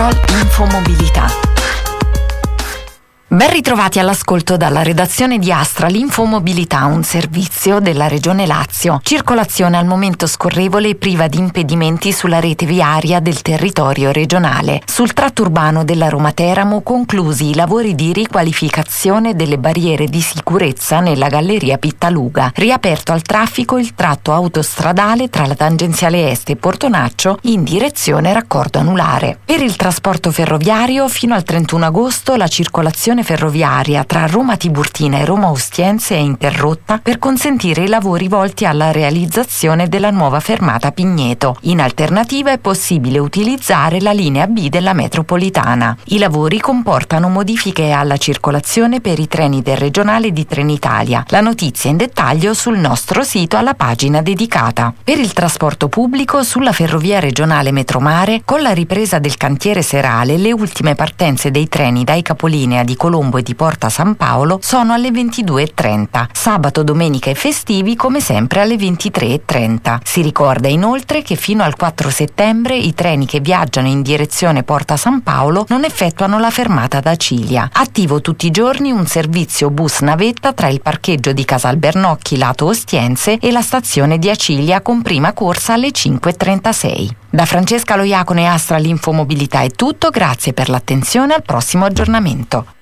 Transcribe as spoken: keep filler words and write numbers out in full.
Astra Infomobilità. Ben ritrovati all'ascolto dalla redazione di Astra Infomobilità, un servizio della Regione Lazio. Circolazione al momento scorrevole e priva di impedimenti sulla rete viaria del territorio regionale. Sul tratto urbano della Roma-Teramo conclusi i lavori di riqualificazione delle barriere di sicurezza nella galleria Pittaluga. Riaperto al traffico il tratto autostradale tra la tangenziale est e Portonaccio in direzione raccordo anulare. Per il trasporto ferroviario fino al trentuno agosto la circolazione ferroviaria tra Roma Tiburtina e Roma Ostiense è interrotta per consentire i lavori volti alla realizzazione della nuova fermata Pigneto. In alternativa è possibile utilizzare la linea B della metropolitana. I lavori comportano modifiche alla circolazione per i treni del regionale di Trenitalia. La notizia in dettaglio sul nostro sito alla pagina dedicata. Per il trasporto pubblico sulla ferrovia regionale Metromare, con la ripresa del cantiere serale, le ultime partenze dei treni dai capolinea di Colombo e di Porta San Paolo sono alle ventidue e trenta. Sabato, domenica e festivi come sempre alle ventitré e trenta. Si ricorda inoltre che fino al quattro settembre i treni che viaggiano in direzione Porta San Paolo non effettuano la fermata ad Acilia. Attivo tutti i giorni un servizio bus navetta tra il parcheggio di Casalbernocchi lato Ostiense e la stazione di Acilia con prima corsa alle cinque e trentasei. Da Francesca Loiacono e Astra l'Infomobilità è tutto, grazie per l'attenzione, al prossimo aggiornamento.